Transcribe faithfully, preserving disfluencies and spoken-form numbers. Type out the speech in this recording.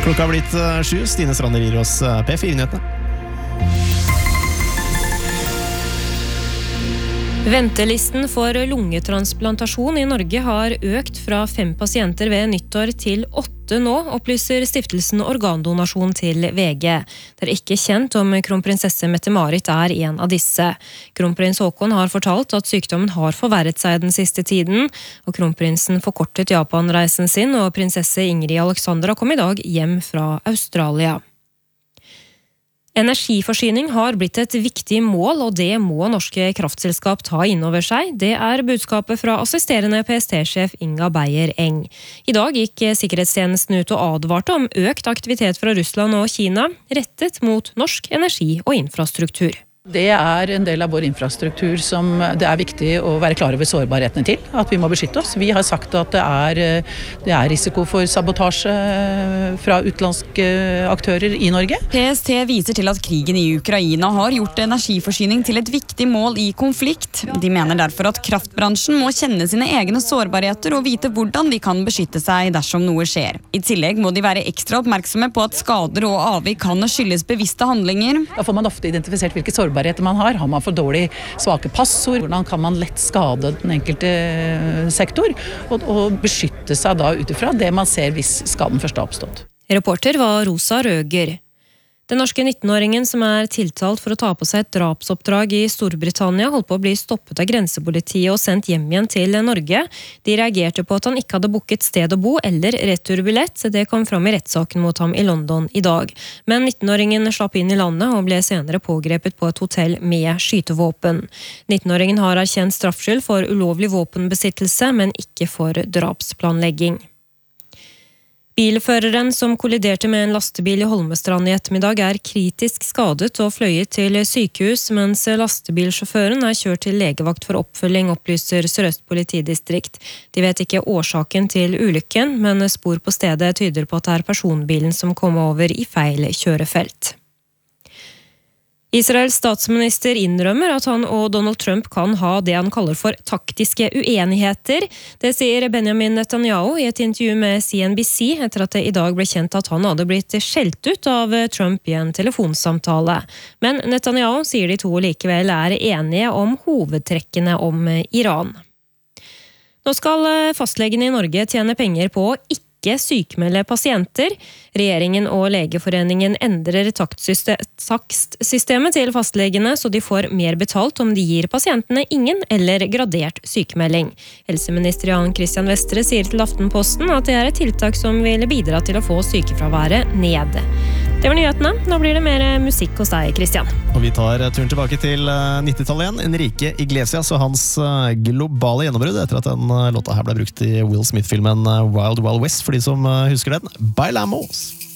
Klokka har blitt sju, Stine Strander gir oss P fire-nyhetene. Ventelisten for lungetransplantasjon i Norge har økt fra fem pasienter ved nyttår til åtte nå, opplyser stiftelsen Organdonasjon til V G. Det er ikke kjent om kronprinsesse Mette-Marit er en av disse. Kronprins Haakon har fortalt at sykdommen har forverret seg den siste tiden, og kronprinsen forkortet Japan-reisen sin, og prinsesse Ingrid Alexandra kom i dag hjem fra Australia. Energiforsyning har blitt et viktig mål, og det må norske kraftselskap ta inn over seg. Det er budskapet fra assisterende P S T-sjef Inga Beyer Eng. I dag gikk sikkerhetstjenesten ut og advarte om økt aktivitet fra Russland og Kina, rettet mot norsk energi og infrastruktur. Det er en del av vår infrastruktur som det er viktig å være klar over sårbarhetene til, at vi må beskytte oss. Vi har sagt at det er, det er risiko for sabotasje fra utenlandske aktører i Norge. P S T viser til at krigen i Ukraina har gjort energiforsyning til et viktig mål i konflikt. De mener derfor at kraftbransjen må kjenne sine egne sårbarheter og vite hvordan de kan beskytte seg dersom noe skjer. I tillegg må de være ekstra oppmerksomme på at skader og avvik kan skyldes bevisste handlinger. Da får man ofte identifisert hvilke sårbarheter man har. Har man for dårlig svake passord? Hvordan kan man lett skade den enkelte sektor? Og, og beskytte seg da utifra det man ser hvis skaden først har oppstått. Reporter var Rosa Røger. Den norske nittenåringen som er tiltalt for å ta på seg et drapsoppdrag i Storbritannia holdt på å bli stoppet av grensepolitiet og sendt hjem igjen til Norge. De reagerte på at han ikke hadde booket sted å bo eller returbillett. Det kom fram i rettssaken mot ham i London i dag. Men nittenåringen slapp inn i landet og ble senere pågrepet på et hotell med skytevåpen. nittenåringen har erkjent straffskyld for ulovlig våpenbesittelse, men ikke for drapsplanlegging. Bilføreren som kolliderte med en lastebil i Holmestrand i ettermiddag er kritisk skadet og fløyet til sykehus, mens lastebilsjåføren er kjørt til legevakt for oppfølging, opplyser Sør-Øst politidistrikt. De vet ikke årsaken til ulykken, men spor på stedet tyder på at det er personbilen som kom over i feil kjørefelt. Israels statsminister innrømmer at han og Donald Trump kan ha det han kaller for taktiske uenigheter. Det sier Benjamin Netanyahu i et intervju med C N B C etter at det i dag ble kjent at han hadde blitt skjelt ut av Trump i en telefonsamtale. Men Netanyahu sier de to likevel er enige om hovedtrekkene om Iran. Nå skal fastlegene i Norge tjene penger på å ikke sykmelde pasienter. Regjeringen og Legeforeningen endrer takstsystemet til fastlegene, så de får mer betalt om de gir pasientene ingen eller gradert sykemelding. Helseminister Jan Christian Vestre sier til Aftenposten at det er et tiltak som vil bidra til å få sykefraværet ned. Det var nyhetene. Nå blir det mer musikk hos deg, Christian. Og vi tar turen tilbake til nittitallet igjen. Enrique Iglesias og hans globale gjennombrudd etter at den låta her ble brukt i Will Smith-filmen Wild Wild West, for de som husker den. Bailamos!